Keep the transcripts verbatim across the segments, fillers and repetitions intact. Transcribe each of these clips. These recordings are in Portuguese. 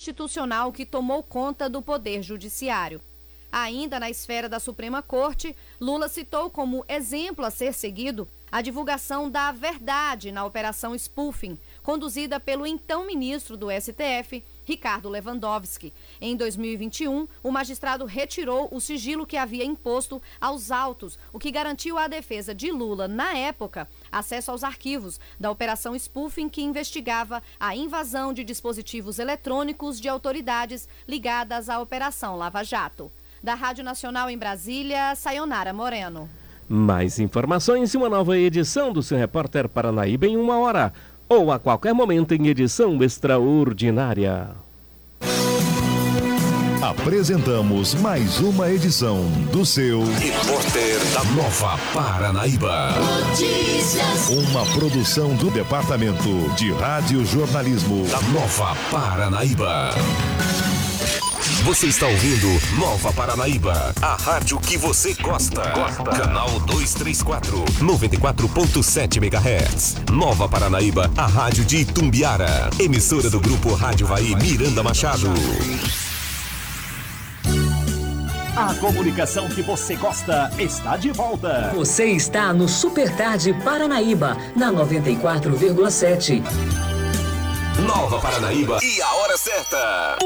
institucional que tomou conta do Poder Judiciário. Ainda na esfera da Suprema Corte, Lula citou como exemplo a ser seguido a divulgação da verdade na Operação Spoofing, conduzida pelo então ministro do S T F, Ricardo Lewandowski. Em dois mil e vinte e um, o magistrado retirou o sigilo que havia imposto aos autos, o que garantiu à defesa de Lula, na época, acesso aos arquivos da Operação Spoofing, que investigava a invasão de dispositivos eletrônicos de autoridades ligadas à Operação Lava Jato. Da Rádio Nacional em Brasília, Sayonara Moreno. Mais informações e uma nova edição do seu Repórter Paranaíba em uma hora, ou a qualquer momento em edição extraordinária. Apresentamos mais uma edição do seu Repórter da Nova Paranaíba. Notícias. Uma produção do Departamento de Rádio Jornalismo da Nova Paranaíba. Você está ouvindo Nova Paranaíba, a rádio que você gosta. gosta. Canal duzentos e trinta e quatro, noventa e quatro ponto sete megahertz. Nova Paranaíba, a rádio de Itumbiara. Emissora do Grupo Rádio Vai Miranda Machado. A comunicação que você gosta está de volta. Você está no Super Tarde Paranaíba, na noventa e quatro vírgula sete. Nova Paranaíba e a hora certa.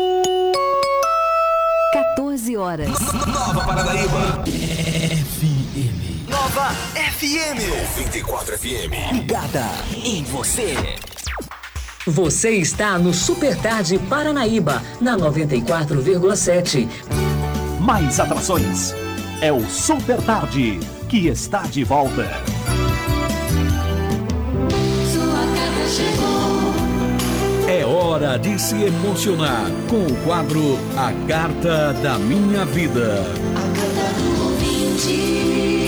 quatorze horas. Nova Paranaíba. F M. Nova F M. noventa e quatro F M. Ligada em você. Você está no Super Tarde Paranaíba, na noventa e quatro vírgula sete. Mais atrações. É o Super Tarde, que está de volta. Sua carta chegou. É hora de se emocionar com o quadro A Carta da Minha Vida. A carta do ouvinte.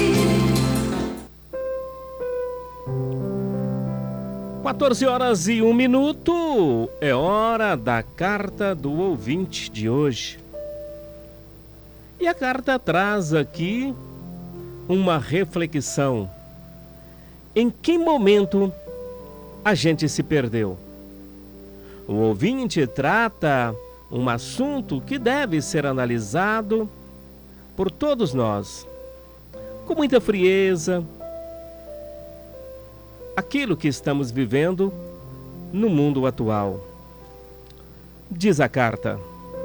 quatorze horas e um minuto. É hora da Carta do Ouvinte de hoje. E a carta traz aqui uma reflexão. Em que momento a gente se perdeu? O ouvinte trata um assunto que deve ser analisado por todos nós, com muita frieza, aquilo que estamos vivendo no mundo atual. Diz a carta: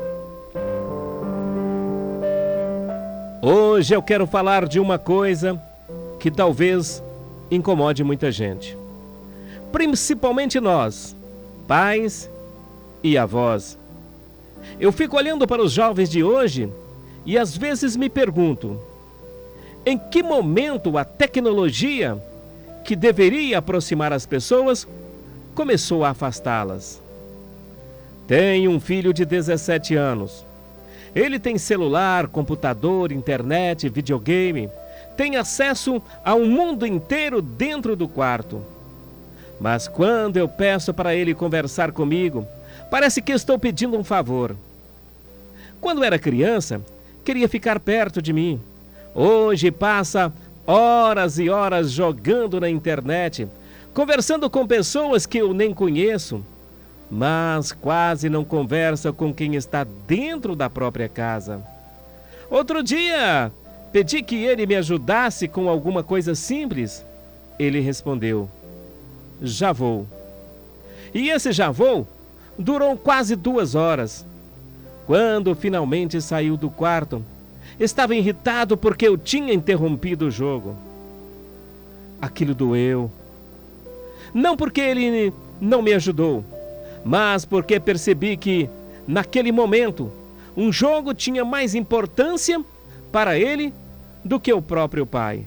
hoje eu quero falar de uma coisa que talvez incomode muita gente, principalmente nós, pais e avós. Eu fico olhando para os jovens de hoje e às vezes me pergunto: em que momento a tecnologia, que deveria aproximar as pessoas, começou a afastá-las? Tenho um filho de dezessete anos. Ele tem celular, computador, internet, videogame, tem acesso a um mundo inteiro dentro do quarto. Mas quando eu peço para ele conversar comigo, parece que estou pedindo um favor. Quando era criança, queria ficar perto de mim. Hoje passa horas e horas jogando na internet, conversando com pessoas que eu nem conheço, mas quase não conversa com quem está dentro da própria casa. Outro dia, pedi que ele me ajudasse com alguma coisa simples. Ele respondeu: já vou. E esse já vou durou quase duas horas. Quando finalmente saiu do quarto, estava irritado porque eu tinha interrompido o jogo. Aquilo doeu. Não porque ele não me ajudou, mas porque percebi que, naquele momento, um jogo tinha mais importância para ele do que o próprio pai.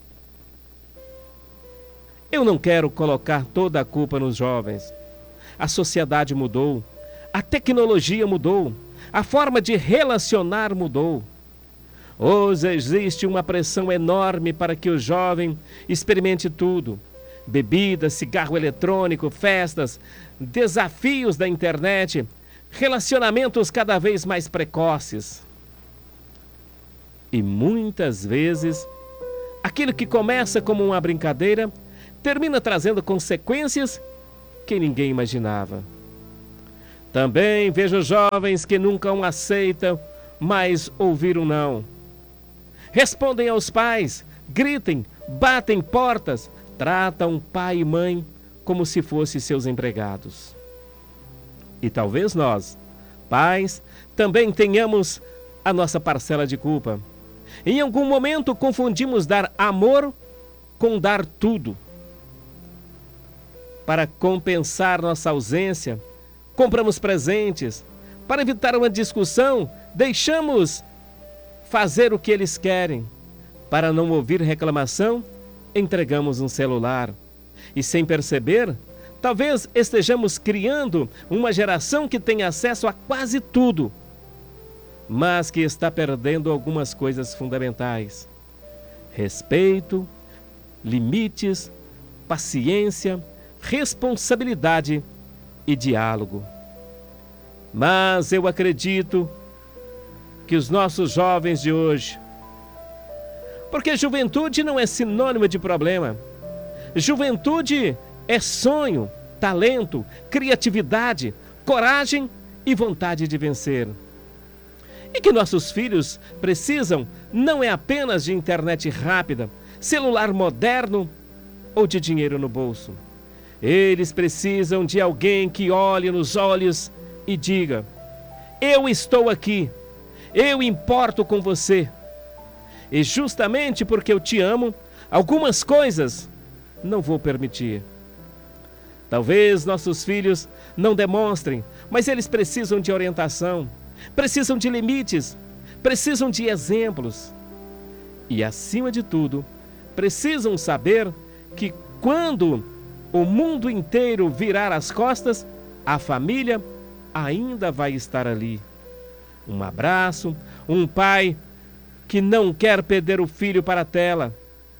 Eu não quero colocar toda a culpa nos jovens. A sociedade mudou, a tecnologia mudou, a forma de relacionar mudou. Hoje existe uma pressão enorme para que o jovem experimente tudo: bebida, cigarro eletrônico, festas, desafios da internet, relacionamentos cada vez mais precoces. E muitas vezes, aquilo que começa como uma brincadeira termina trazendo consequências que ninguém imaginava. Também vejo jovens que nunca aceitam mais ouvir um não. Respondem aos pais, gritem, batem portas, tratam pai e mãe como se fossem seus empregados. E talvez nós, pais, também tenhamos a nossa parcela de culpa. Em algum momento confundimos dar amor com dar tudo. Para compensar nossa ausência, compramos presentes. Para evitar uma discussão, deixamos fazer o que eles querem. Para não ouvir reclamação, entregamos um celular. E sem perceber, talvez estejamos criando uma geração que tem acesso a quase tudo, mas que está perdendo algumas coisas fundamentais: respeito, limites, paciência, responsabilidade e diálogo. Mas eu acredito que os nossos jovens de hoje, porque juventude não é sinônimo de problema, juventude é sonho, talento, criatividade, coragem e vontade de vencer. E que nossos filhos precisam não é apenas de internet rápida, celular moderno ou de dinheiro no bolso. Eles precisam de alguém que olhe nos olhos e diga: eu estou aqui, eu importo com você. E justamente porque eu te amo, algumas coisas não vou permitir. Talvez nossos filhos não demonstrem, mas eles precisam de orientação, precisam de limites, precisam de exemplos. E, acima de tudo, precisam saber que quando o mundo inteiro virar as costas, a família ainda vai estar ali. Um abraço, um pai que não quer perder o filho para a tela.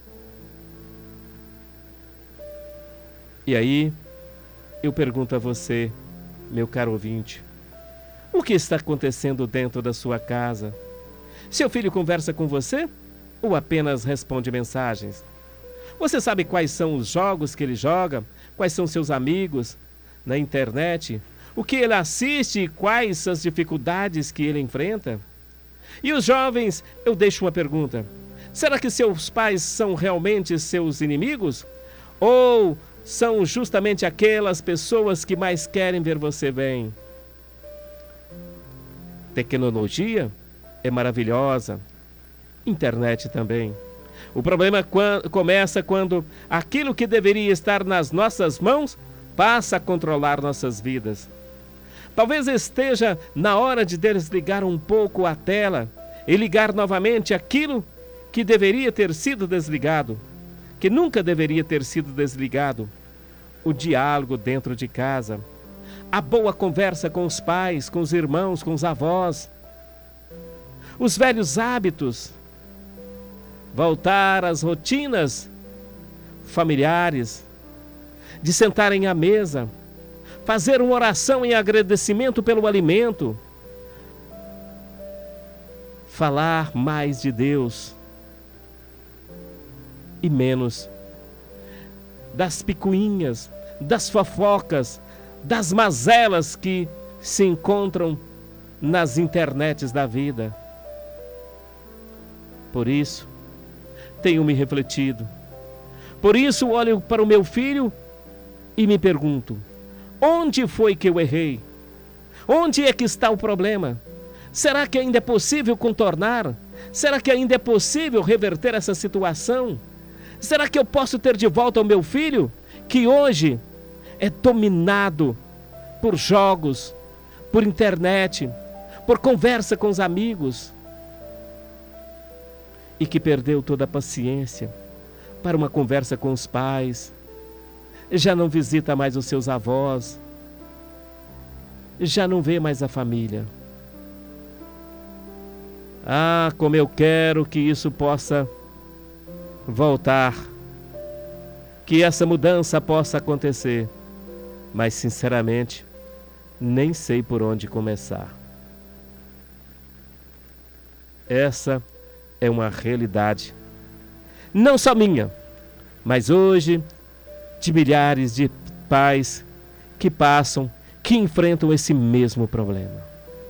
E aí, eu pergunto a você, meu caro ouvinte, o que está acontecendo dentro da sua casa? Seu filho conversa com você ou apenas responde mensagens? Você sabe quais são os jogos que ele joga? Quais são seus amigos na internet? O que ele assiste e quais as dificuldades que ele enfrenta? E os jovens, eu deixo uma pergunta: será que seus pais são realmente seus inimigos? Ou são justamente aquelas pessoas que mais querem ver você bem? Tecnologia é maravilhosa, internet também. O problema começa quando aquilo que deveria estar nas nossas mãos passa a controlar nossas vidas. Talvez esteja na hora de desligar um pouco a tela e ligar novamente aquilo que deveria ter sido desligado, que nunca deveria ter sido desligado: o diálogo dentro de casa, a boa conversa com os pais, com os irmãos, com os avós, os velhos hábitos, voltar às rotinas familiares, de sentarem à mesa, fazer uma oração em agradecimento pelo alimento, falar mais de Deus e menos das picuinhas, das fofocas, das mazelas que se encontram nas internets da vida. Por isso, tenho me refletido. Por isso, olho para o meu filho e me pergunto: onde foi que eu errei? Onde é que está o problema? Será que ainda é possível contornar? Será que ainda é possível reverter essa situação? Será que eu posso ter de volta o meu filho, que hoje é dominado por jogos, por internet, por conversa com os amigos, e que perdeu toda a paciência para uma conversa com os pais, já não visita mais os seus avós, já não vê mais a família? Ah, como eu quero que isso possa voltar, que essa mudança possa acontecer, mas sinceramente nem sei por onde começar. Essa é uma realidade, não só minha, mas hoje de milhares de pais que passam, que que enfrentam esse mesmo problema.